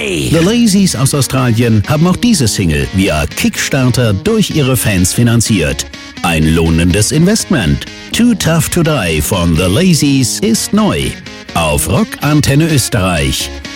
Die. The Lazies aus Australien haben auch diese Single via Kickstarter durch ihre Fans finanziert. Ein lohnendes Investment. Too Tough to Die von The Lazies ist neu. Auf Rock Antenne Österreich.